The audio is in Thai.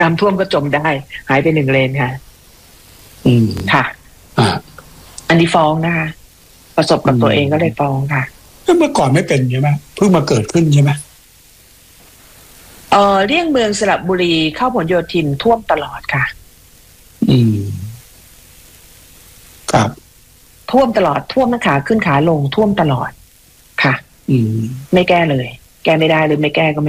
น้ำท่วมก็จมได้หายไป1 เลนค่ะค่ะอันนี้ฟ้องนะคะประสบกับตัวเองก็เลยฟ้องค่ะเมื่อก่อนไม่เป็นใช่ไหมเพิ่งมาเกิดขึ้นใช่ไหมเลี่ยงเมืองสระบุรีเข้าผลโยธินท่วมตลอดค่ะครับท่วมตลอดท่วมทั้งขาขึ้นขาลงท่วมตลอดค่ะไม่แก้เลยแก้ไม่ได้เลยไม่แก้ก็ไม่